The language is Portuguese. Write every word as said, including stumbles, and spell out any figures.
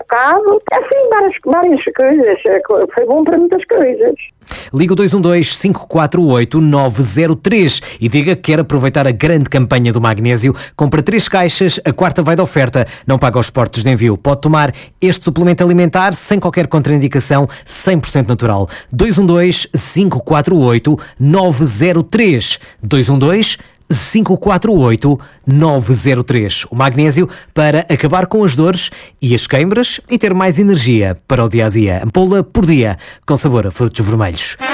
bocado, assim, várias, várias coisas. Foi bom para muitas coisas. Liga o dois um dois, cinco quatro oito, nove zero três e diga que quer aproveitar a grande campanha do magnésio. Compra três caixas, a quarta vai de oferta. Não paga os portos de envio. Pode tomar este suplemento alimentar sem qualquer contraindicação, cem por cento natural. dois um dois, cinco quatro oito, nove zero três. dois um dois, cinco quatro oito, nove zero três. O magnésio para acabar com as dores e as queimbras e ter mais energia para o dia-a-dia. Ampola por dia, com sabor a frutos vermelhos.